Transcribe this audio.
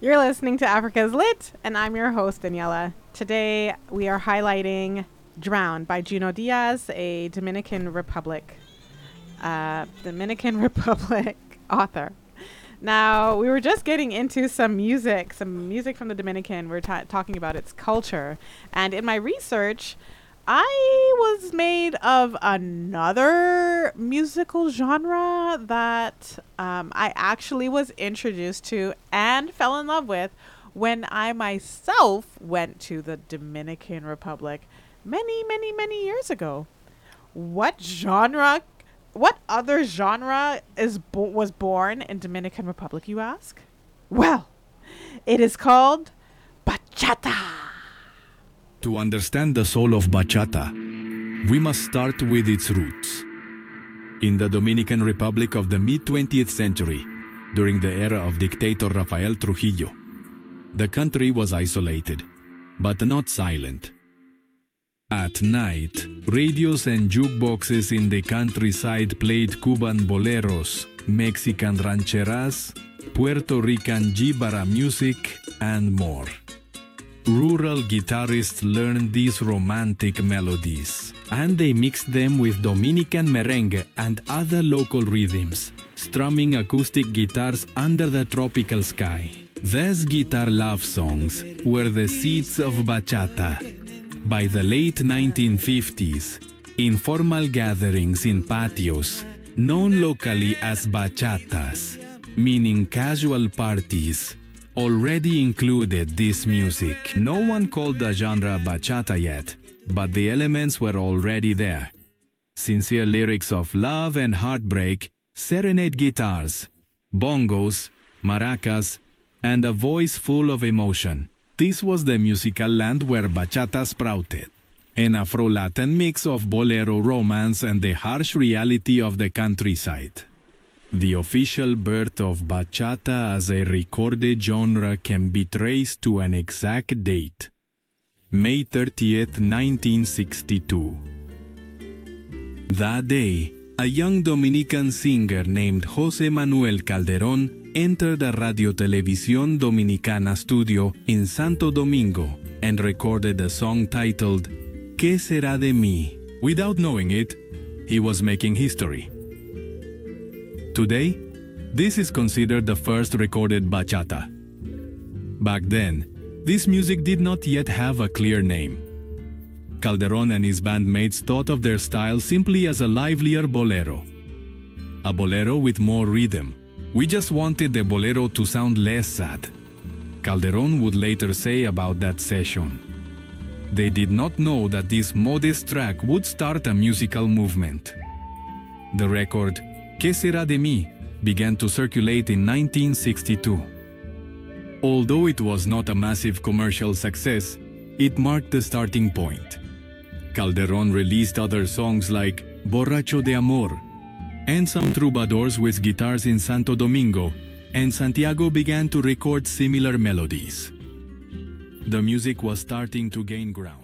You're listening to Africa's Lit, and I'm your host, Daniela. Today, we are highlighting Drown by Junot Diaz, a Dominican Republic author. Now, we were just getting into some music from the Dominican. We're talking about its culture. And in my research, I was made of another musical genre that I actually was introduced to and fell in love with when I myself went to the Dominican Republic many, many, many years ago. What other genre was born in Dominican Republic, you ask? Well, it is called bachata. To understand the soul of bachata, we must start with its roots. In the Dominican Republic of the mid-20th century, during the era of dictator Rafael Trujillo, the country was isolated, but not silent. At night, radios and jukeboxes in the countryside played Cuban boleros, Mexican rancheras, Puerto Rican jibara music, and more. Rural guitarists learned these romantic melodies, and they mixed them with Dominican merengue and other local rhythms, strumming acoustic guitars under the tropical sky. These guitar love songs were the seeds of bachata. By the late 1950s, informal gatherings in patios, known locally as bachatas, meaning casual parties, already included this music. No one called the genre bachata yet, but the elements were already there. Sincere lyrics of love and heartbreak, serenade guitars, bongos, maracas, and a voice full of emotion. This was the musical land where bachata sprouted. An Afro-Latin mix of bolero romance and the harsh reality of the countryside. The official birth of bachata as a recorded genre can be traced to an exact date. May 30th, 1962. That day, a young Dominican singer named José Manuel Calderón entered the Radio Televisión Dominicana studio in Santo Domingo and recorded a song titled ¿Qué será de mí? Without knowing it, he was making history. Today, this is considered the first recorded bachata. Back then, this music did not yet have a clear name. Calderón and his bandmates thought of their style simply as a livelier bolero. A bolero with more rhythm. We just wanted the bolero to sound less sad. Calderón would later say about that session. They did not know that this modest track would start a musical movement. The record ¿Qué será de mí? Began to circulate in 1962. Although it was not a massive commercial success, it marked the starting point. Calderón released other songs like Borracho de Amor, and some troubadours with guitars in Santo Domingo, and Santiago began to record similar melodies. The music was starting to gain ground.